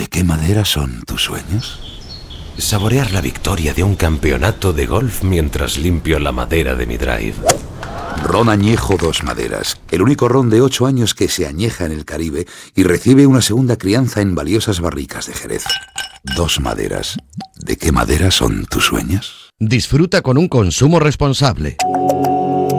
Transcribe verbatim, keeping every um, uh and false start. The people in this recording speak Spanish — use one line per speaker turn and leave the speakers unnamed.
qué madera son tus sueños?
Saborear la victoria de un campeonato de golf mientras limpio la madera de mi drive.
Ron Añejo Dos Maderas, el único ron de ocho años que se añeja en el Caribe y recibe una segunda crianza en valiosas barricas de Jerez. Dos Maderas. ¿De qué madera son tus sueños?
Disfruta con un consumo responsable.